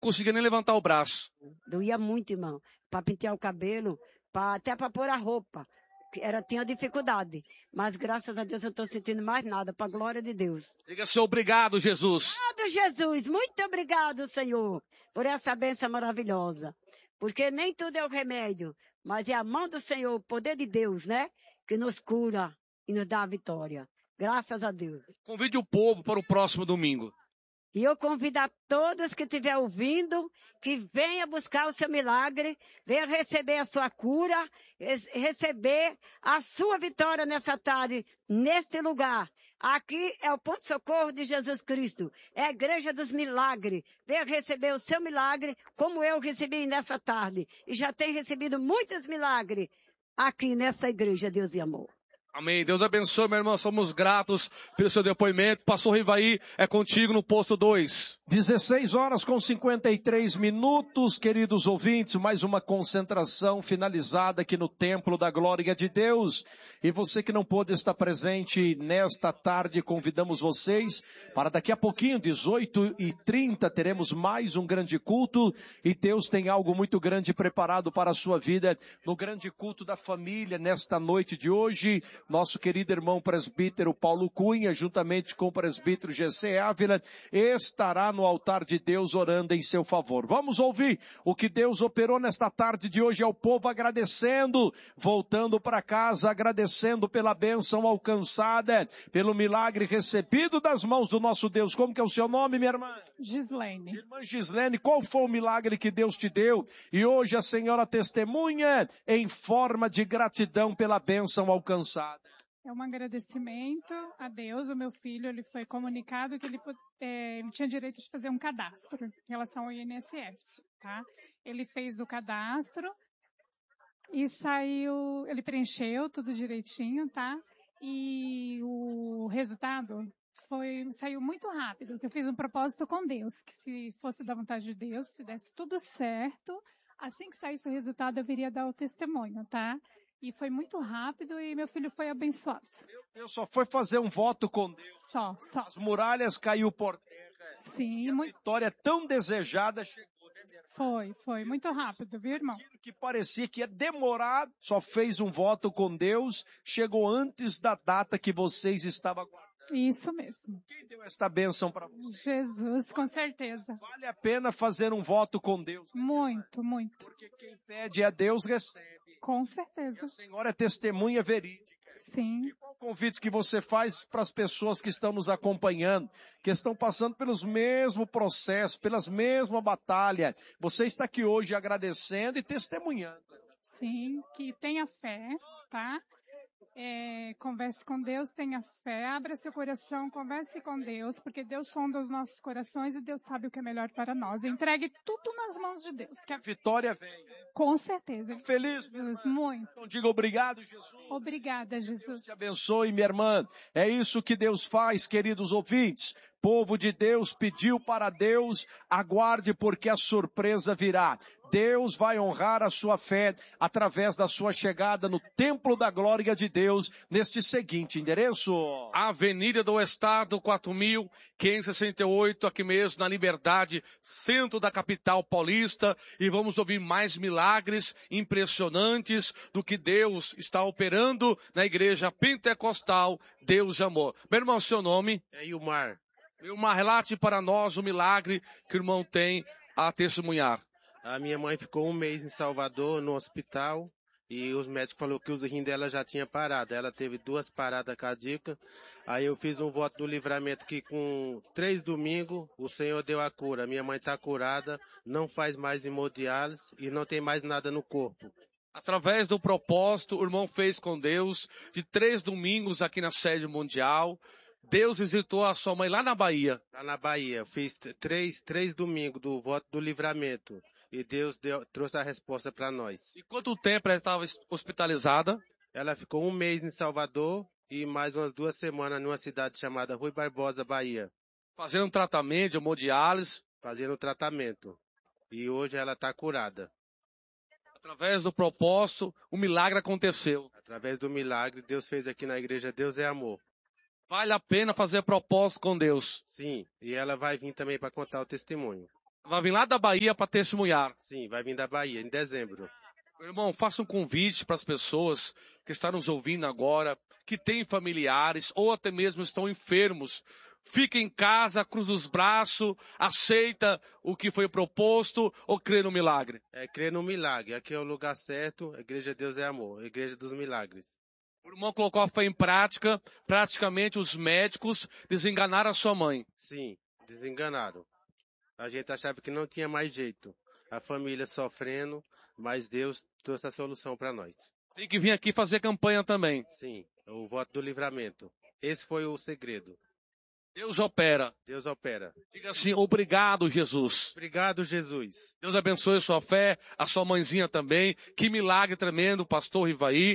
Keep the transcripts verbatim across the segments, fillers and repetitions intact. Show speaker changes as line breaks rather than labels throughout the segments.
conseguia nem levantar o braço.
Doía muito, irmão. Para pentear o cabelo, pra, até para pôr a roupa. Era, tinha dificuldade. Mas graças a Deus eu estou sentindo mais nada, para a glória de Deus.
Diga, Senhor, obrigado, Jesus.
Obrigado, Jesus. Muito obrigado, Senhor, por essa bênção maravilhosa. Porque nem tudo é o remédio, mas é a mão do Senhor, o poder de Deus, né? Que nos cura e nos dá a vitória. Graças a Deus.
Convide o povo para o próximo domingo.
E eu convido a todos que estiver ouvindo, que venha buscar o seu milagre, venha receber a sua cura, receber a sua vitória nessa tarde, neste lugar. Aqui é o Ponto de Socorro de Jesus Cristo, é a Igreja dos Milagres. Venha receber o seu milagre, como eu recebi nessa tarde. E já tenho recebido muitos milagres aqui nessa igreja, Deus e amor.
Amém. Deus abençoe, meu irmão. Somos gratos pelo seu depoimento. Pastor Rivaí, é contigo no posto dois.
dezesseis horas com cinquenta e três minutos, queridos ouvintes. Mais uma concentração finalizada aqui no Templo da Glória de Deus. E você que não pôde estar presente nesta tarde, convidamos vocês para daqui a pouquinho, dezoito e trinta, teremos mais um grande culto. E Deus tem algo muito grande preparado para a sua vida no grande culto da família nesta noite de hoje. Nosso querido irmão presbítero Paulo Cunha, juntamente com o presbítero G C Ávila, estará no altar de Deus orando em seu favor. Vamos ouvir o que Deus operou nesta tarde de hoje ao povo, agradecendo, voltando para casa, agradecendo pela bênção alcançada, pelo milagre recebido das mãos do nosso Deus. Como que é o seu nome, minha irmã?
Gislene.
Irmã Gislene, qual foi o milagre que Deus te deu? E hoje a senhora testemunha em forma de gratidão pela bênção alcançada.
É um agradecimento a Deus. O meu filho, ele foi comunicado que ele, é, ele tinha direito de fazer um cadastro em relação ao I N S S, tá? Ele fez o cadastro e saiu, ele preencheu tudo direitinho, tá? E o resultado foi, saiu muito rápido, porque eu fiz um propósito com Deus, que se fosse da vontade de Deus, se desse tudo certo, assim que saísse o resultado eu viria dar o testemunho, tá? E foi muito rápido e meu filho foi abençoado.
Eu só fui fazer um voto com Deus.
Só, só.
As muralhas caiu por terra.
Sim.
E a
muito...
vitória tão desejada chegou.
Foi, foi. Muito rápido, viu, irmão?
Aquilo que parecia que ia demorar, só fez um voto com Deus, chegou antes da data que vocês estavam aguardando.
Isso mesmo.
Quem deu esta bênção para você?
Jesus, com certeza.
Vale a pena fazer um voto com Deus.
Muito, muito.
Porque quem pede a Deus recebe.
Com certeza.
E a senhora é testemunha verídica.
Sim.
E qual convite que você faz para as pessoas que estão nos acompanhando, que estão passando pelos mesmos processos, pelas mesmas batalhas? Você está aqui hoje agradecendo e testemunhando.
Sim, que tenha fé, tá? É, converse com Deus, tenha fé, abra seu coração, converse com Deus, porque Deus sonda os nossos corações e Deus sabe o que é melhor para nós. Entregue tudo nas mãos de Deus. Que a
vitória vem.
Com certeza.
Feliz,
Jesus, muito.
Então diga obrigado, Jesus.
Obrigada, Jesus.
Deus te abençoe, minha irmã. É isso que Deus faz, queridos ouvintes. Povo de Deus pediu para Deus, aguarde porque a surpresa virá. Deus vai honrar a sua fé através da sua chegada no Templo da Glória de Deus neste seguinte endereço.
Avenida do Estado, quatro mil quinhentos e sessenta e oito, aqui mesmo na Liberdade, centro da capital paulista. E vamos ouvir mais milagres impressionantes do que Deus está operando na igreja pentecostal Deus de Amor. Meu irmão, seu nome?
É Ilmar.
Ilmar, relate para nós o milagre que o irmão tem a testemunhar.
A minha mãe ficou um mês em Salvador, no hospital, e os médicos falaram que os rins dela já tinha parado. Ela teve duas paradas cardíacas. Aí eu fiz um voto do livramento que com três domingos o Senhor deu a cura. Minha mãe está curada, não faz mais hemodiálise e não tem mais nada no corpo.
Através do propósito, o irmão fez com Deus, de três domingos aqui na sede mundial, Deus visitou a sua mãe lá na Bahia.
Lá na Bahia. Eu fiz três, três domingos do voto do livramento. E Deus deu, trouxe a resposta para nós.
E quanto tempo ela estava hospitalizada?
Ela ficou um mês em Salvador e mais umas duas semanas numa cidade chamada Rui Barbosa, Bahia.
Fazendo um tratamento de hemodiálise.
Fazendo um tratamento. E hoje ela está curada.
Através do propósito, o milagre aconteceu.
Através do milagre, Deus fez aqui na igreja Deus é Amor.
Vale a pena fazer propósito com Deus.
Sim, e ela vai vir também para contar o testemunho.
Vai vir lá da Bahia para testemunhar.
Sim, vai vir da Bahia, em dezembro.
Meu irmão, faça um convite para as pessoas que estão nos ouvindo agora, que têm familiares ou até mesmo estão enfermos. Fica em casa, cruza os braços, aceita o que foi proposto ou crê no milagre?
É crer no milagre. Aqui é o lugar certo. A Igreja de Deus é Amor. A Igreja dos Milagres.
O irmão colocou a fé em prática. Praticamente os médicos desenganaram a sua mãe.
Sim, desenganaram. A gente achava que não tinha mais jeito. A família sofrendo, mas Deus trouxe a solução para nós.
Tem que vir aqui fazer campanha também.
Sim, o voto do livramento. Esse foi o segredo.
Deus opera.
Deus opera.
Diga assim, obrigado, Jesus.
Obrigado, Jesus.
Deus abençoe a sua fé, a sua mãezinha também. Que milagre tremendo, pastor Rivaí.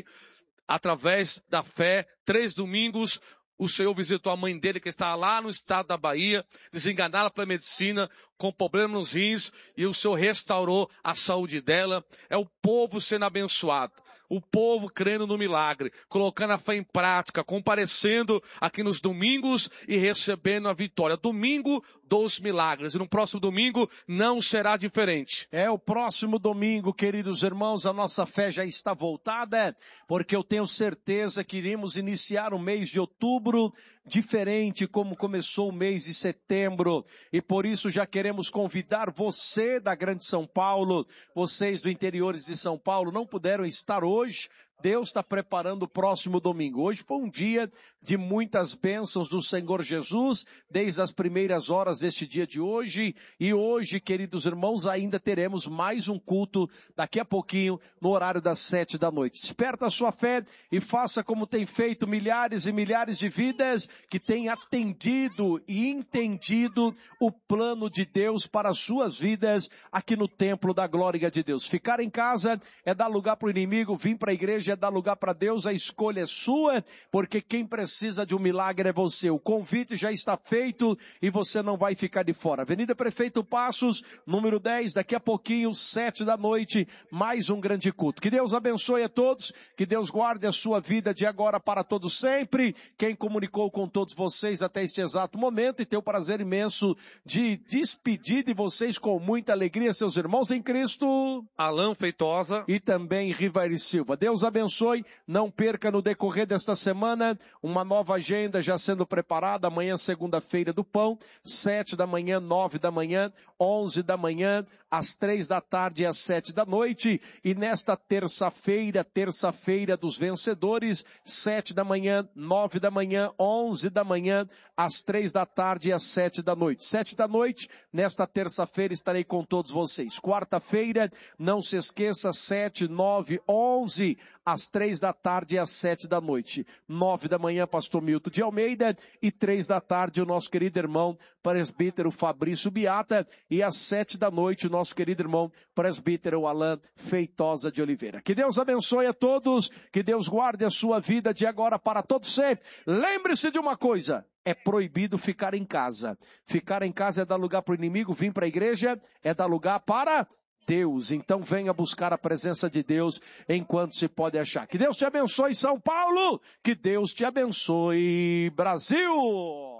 Através da fé, três domingos, o Senhor visitou a mãe dele que está lá no estado da Bahia, desenganada pela medicina, com problema nos rins, e o Senhor restaurou a saúde dela. É o povo sendo abençoado. O povo crendo no milagre, colocando a fé em prática, comparecendo aqui nos domingos e recebendo a vitória. Domingo dos milagres. E no próximo domingo não será diferente.
É o próximo domingo, queridos irmãos, a nossa fé já está voltada, porque eu tenho certeza que iremos iniciar o mês de outubro diferente como começou o mês de setembro. E por isso já queremos convidar você da Grande São Paulo, vocês do interiores de São Paulo, não puderam estar hoje. Deus está preparando o próximo domingo. Hoje foi um dia de muitas bênçãos do Senhor Jesus, desde as primeiras horas deste dia de hoje. E hoje, queridos irmãos, ainda teremos mais um culto daqui a pouquinho, no horário das sete da noite. Desperta a sua fé e faça como tem feito milhares e milhares de vidas que têm atendido e entendido o plano de Deus para as suas vidas aqui no templo da glória de Deus. Ficar em casa é dar lugar para o inimigo, vir para a igreja é dar lugar para Deus, a escolha é sua, porque quem precisa de um milagre é você. O convite já está feito e você não vai ficar de fora. Avenida Prefeito Passos, número dez, daqui a pouquinho, sete da noite, mais um grande culto. Que Deus abençoe a todos, que Deus guarde a sua vida de agora para todos sempre. Quem comunicou com todos vocês até este exato momento e tem o prazer imenso de despedir de vocês com muita alegria, seus irmãos em Cristo,
Alain Feitosa
e também Rivaí Silva. Deus abençoe, não perca no decorrer desta semana uma nova agenda já sendo preparada. Amanhã, segunda-feira do pão, sete da manhã, nove da manhã, onze da manhã, às três da tarde e às sete da noite. E nesta terça-feira, terça-feira dos vencedores, sete da manhã, nove da manhã, onze da manhã, às três da tarde e às sete da noite. Sete da noite, nesta terça-feira estarei com todos vocês. Quarta-feira, não se esqueça, sete, nove, onze, às três da tarde e às sete da noite. Nove da manhã, pastor Milton de Almeida, e três da tarde, o nosso querido irmão, presbítero Fabrício Biata, e às sete da noite, o nosso querido irmão, presbítero Alain Feitosa de Oliveira. Que Deus abençoe a todos, que Deus guarde a sua vida de agora para todos sempre. Lembre-se de uma coisa, é proibido ficar em casa. Ficar em casa é dar lugar para o inimigo, vir para a igreja é dar lugar para Deus. Então venha buscar a presença de Deus enquanto se pode achar. Que Deus te abençoe, São Paulo. Que Deus te abençoe, Brasil.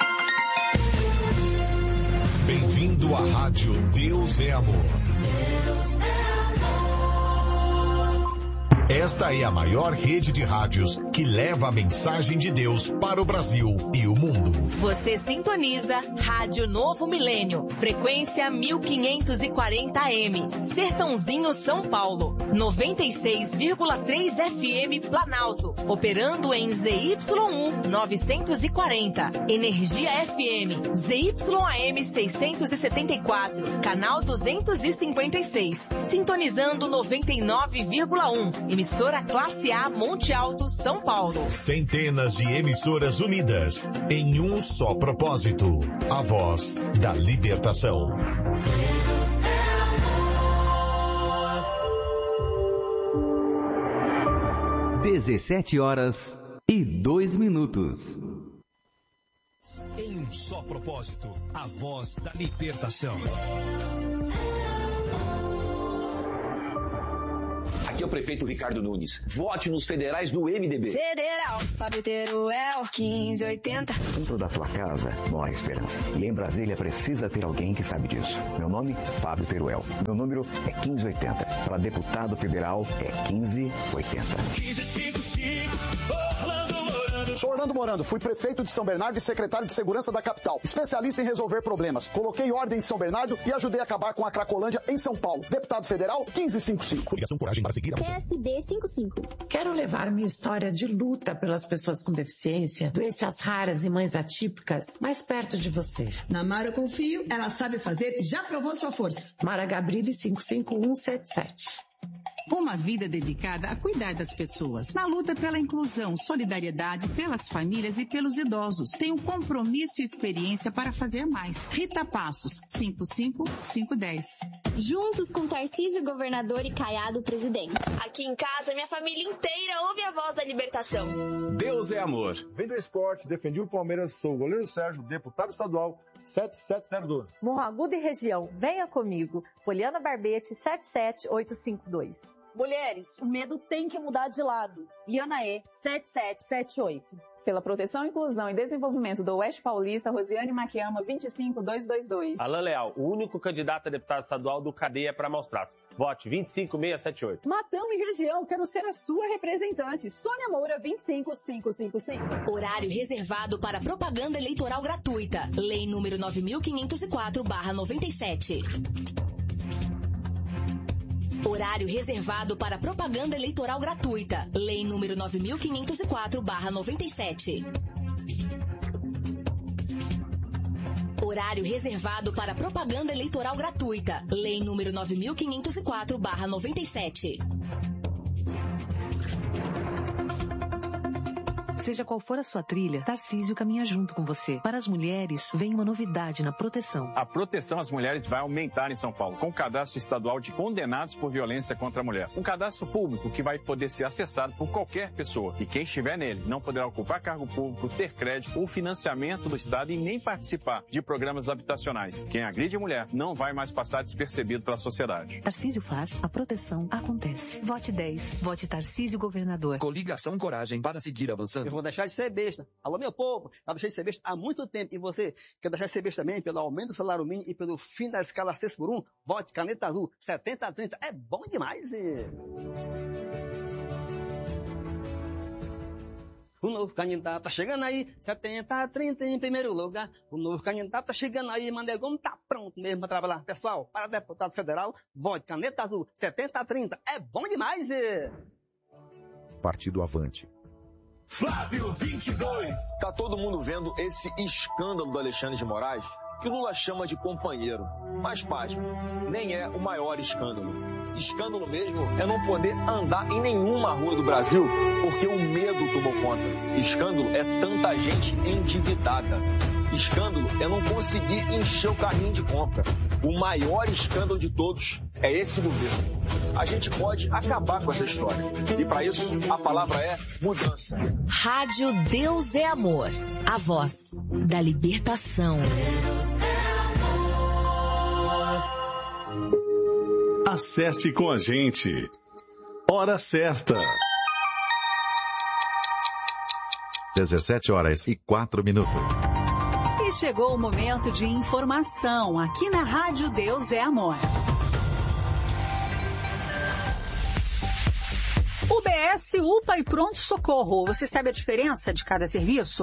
Bem-vindo à rádio Deus é Amor. Deus é amor. Esta é a maior rede de rádios que leva a mensagem de Deus para o Brasil e o mundo.
Você sintoniza Rádio Novo Milênio, frequência mil quinhentos e quarenta A M, Sertãozinho, São Paulo, noventa e seis vírgula três F M Planalto, operando em Z Y um novecentos e quarenta, Energia F M, Z Y A M seiscentos e setenta e quatro, canal duzentos e cinquenta e seis, sintonizando noventa e nove vírgula um, emissora Classe A Monte Alto, São Paulo.
Centenas de emissoras unidas em um só propósito, a voz da libertação. Deus
é amor. dezessete horas e dois minutos.
Em um só propósito, a voz da libertação.
Aqui é o prefeito Ricardo Nunes. Vote nos federais do M D B.
Federal, Fábio Teruel, quinze oitenta.
Dentro da tua casa mora a esperança. E em Brasília precisa ter alguém que sabe disso. Meu nome, Fábio Teruel. Meu número é quinze oitenta. Para deputado federal é quinze oitenta.
quinze cinquenta e cinco, Orlando Morando.
Sou Orlando Morando, fui prefeito de São Bernardo e secretário de Segurança da capital. Especialista em resolver problemas. Coloquei ordem em São Bernardo e ajudei a acabar com a Cracolândia em São Paulo. Deputado federal, quinze cinquenta e cinco.
Coligação Coragem para seguir a
P S D cinquenta e cinco.
Quero levar minha história de luta pelas pessoas com deficiência, doenças raras e mães atípicas mais perto de você.
Na Mara eu confio, ela sabe fazer e já provou sua força.
Mara Gabrilli cinco cinco um sete sete.
Uma vida dedicada a cuidar das pessoas. Na luta pela inclusão, solidariedade pelas famílias e pelos idosos. Tenho compromisso e experiência para fazer mais. Rita Passos, cinco cinco cinco um zero.
Juntos com Tarcísio, governador, e Caiado, presidente.
Aqui em casa, minha família inteira ouve a voz da libertação.
Deus é amor.
Vem do esporte, defendi o Palmeiras, sou o goleiro Sérgio, deputado estadual, sete sete zero doze.
Morro Agudo e região, venha comigo. Poliana Barbete, sete sete oito cinco dois.
Mulheres, o medo tem que mudar de lado. Viana E, sete sete sete oito.
Pela proteção, inclusão e desenvolvimento do Oeste Paulista, Rosiane Maquiama, vinte e cinco mil duzentos e vinte e dois.
Alain Leal, o único candidato a deputado estadual do Cadeia para Maus Tratos. Vote vinte e cinco mil seiscentos e setenta e oito.
Matão e região, quero ser a sua representante. Sônia Moura, vinte e cinco mil quinhentos e cinquenta e cinco.
Horário reservado para propaganda eleitoral gratuita. Lei número nove mil quinhentos e quatro barra noventa e sete. Horário reservado para propaganda eleitoral gratuita. Lei número nove mil quinhentos e quatro barra noventa e sete. Horário reservado para propaganda eleitoral gratuita. Lei número nove mil quinhentos e quatro barra noventa e sete.
Seja qual for a sua trilha, Tarcísio caminha junto com você. Para as mulheres, vem uma novidade na proteção.
A proteção às mulheres vai aumentar em São Paulo, com o cadastro estadual de condenados por violência contra a mulher. Um cadastro público que vai poder ser acessado por qualquer pessoa. E quem estiver nele não poderá ocupar cargo público, ter crédito ou financiamento do Estado e nem participar de programas habitacionais. Quem agride a mulher não vai mais passar despercebido pela sociedade.
Tarcísio faz, a proteção acontece. Vote dez. Vote Tarcísio governador.
Coligação Coragem para seguir avançando.
Eu vou deixar de ser besta. Alô, meu povo, já deixei de ser besta há muito tempo. E você quer deixar de ser besta também pelo aumento do salário mínimo e pelo fim da escala seis por um? Vote Caneta Azul setenta a trinta. É bom demais. E... O novo candidato tá chegando aí, setenta a trinta em primeiro lugar. O novo candidato tá chegando aí, Manegão tá pronto mesmo para trabalhar. Pessoal, para deputado federal, vote Caneta Azul setenta a trinta. É bom demais. E...
Partido Avante.
Flávio vinte e dois.
Tá todo mundo vendo esse escândalo do Alexandre de Moraes, que o Lula chama de companheiro. Mas, pasme, nem é o maior escândalo. Escândalo mesmo é não poder andar em nenhuma rua do Brasil porque o medo tomou conta. Escândalo é tanta gente endividada. Escândalo é não conseguir encher o carrinho de compra. O maior escândalo de todos é esse governo. A gente pode acabar com essa história. E para isso, a palavra é mudança.
Rádio Deus é Amor. A voz da libertação.
Acerte com a gente. Hora certa.
dezessete horas e quatro minutos.
E chegou o momento de informação aqui na Rádio Deus é Amor. U B S, U P A e Pronto Socorro. Você sabe a diferença de cada serviço?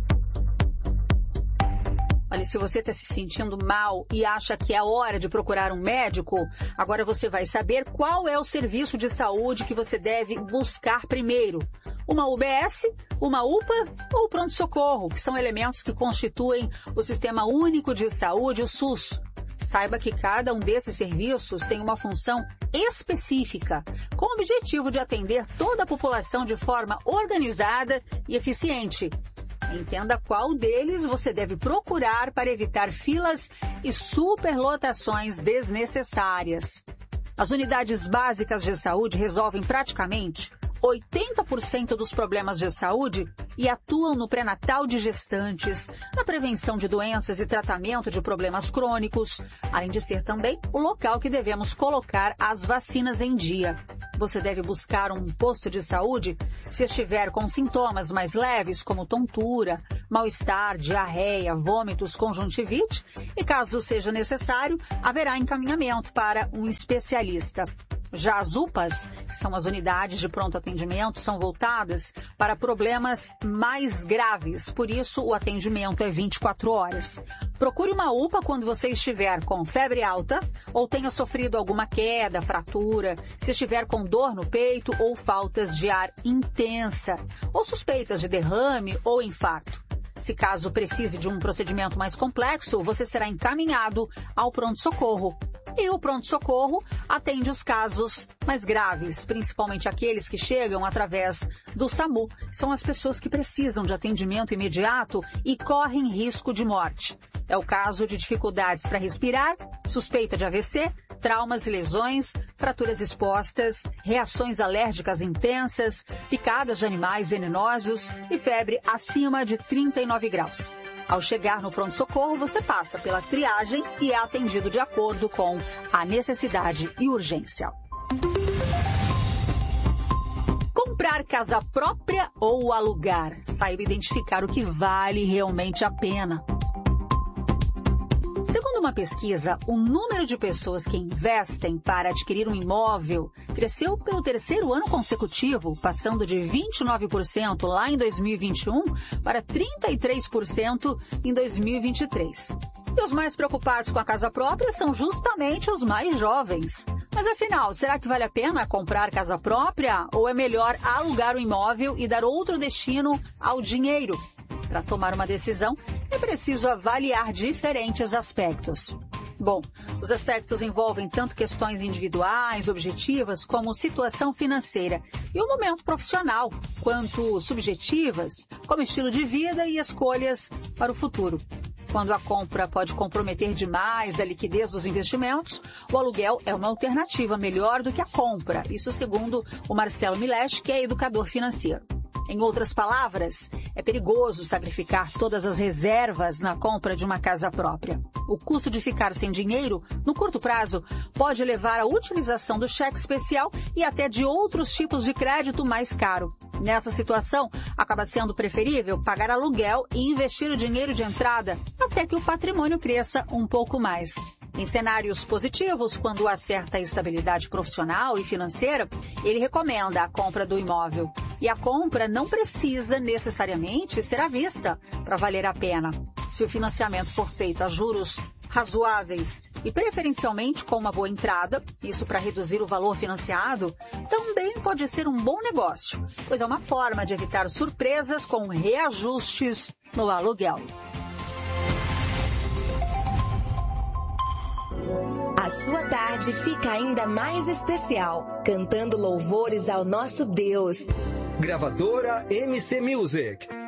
Olha, se você está se sentindo mal e acha que é hora de procurar um médico, agora você vai saber qual é o serviço de saúde que você deve buscar primeiro. Uma U B S, uma U P A ou pronto-socorro, que são elementos que constituem o Sistema Único de Saúde, o SUS. Saiba que cada um desses serviços tem uma função específica, com o objetivo de atender toda a população de forma organizada e eficiente. Entenda qual deles você deve procurar para evitar filas e superlotações desnecessárias. As unidades básicas de saúde resolvem praticamente oitenta por cento dos problemas de saúde e atuam no pré-natal de gestantes, na prevenção de doenças e tratamento de problemas crônicos, além de ser também o local que devemos colocar as vacinas em dia. você deve buscar um posto de saúde se estiver com sintomas mais leves, como tontura, mal-estar, diarreia, vômitos, conjuntivite, e caso seja necessário, haverá encaminhamento para um especialista. Já as U P As, que são as unidades de pronto atendimento, são voltadas para problemas mais graves, por isso o atendimento é vinte e quatro horas. Procure uma U P A quando você estiver com febre alta ou tenha sofrido alguma queda, fratura, se estiver com dor no peito ou faltas de ar intensa, ou suspeitas de derrame ou infarto. Se caso precise de um procedimento mais complexo, você será encaminhado ao pronto-socorro. E o pronto-socorro atende os casos mais graves, principalmente aqueles que chegam através do SAMU. São as pessoas que precisam de atendimento imediato e correm risco de morte. É o caso de dificuldades para respirar, suspeita de A V C, traumas e lesões, fraturas expostas, reações alérgicas intensas, picadas de animais venenosos e febre acima de trinta e nove graus. Ao chegar no pronto-socorro, você passa pela triagem e é atendido de acordo com a necessidade e urgência. Comprar casa própria ou alugar? Saiba identificar o que vale realmente a pena. Segundo uma pesquisa, o número de pessoas que investem para adquirir um imóvel cresceu pelo terceiro ano consecutivo, passando de vinte e nove por cento lá em dois mil e vinte e um para trinta e três por cento em dois mil e vinte e três. E os mais preocupados com a casa própria são justamente os mais jovens. Mas afinal, será que vale a pena comprar casa própria ou é melhor alugar o imóvel e dar outro destino ao dinheiro? Para tomar uma decisão, é preciso avaliar diferentes aspectos. Bom, os aspectos envolvem tanto questões individuais, objetivas, como situação financeira e o momento profissional, quanto subjetivas, como estilo de vida e escolhas para o futuro. Quando a compra pode comprometer demais a liquidez dos investimentos, o aluguel é uma alternativa melhor do que a compra, isso segundo o Marcelo Milesch, que é educador financeiro. Em outras palavras, é perigoso sacrificar todas as reservas na compra de uma casa própria. O custo de ficar sem dinheiro, no curto prazo, pode levar à utilização do cheque especial e até de outros tipos de crédito mais caro. Nessa situação, acaba sendo preferível pagar aluguel e investir o dinheiro de entrada até que o patrimônio cresça um pouco mais. Em cenários positivos, quando há certa estabilidade profissional e financeira, ele recomenda a compra do imóvel. E a compra não precisa necessariamente ser à vista para valer a pena. Se o financiamento for feito a juros razoáveis e preferencialmente com uma boa entrada, isso para reduzir o valor financiado, também pode ser um bom negócio, pois é uma forma de evitar surpresas com reajustes no aluguel.
A sua tarde fica ainda mais especial, cantando louvores ao nosso Deus.
Gravadora M C Music.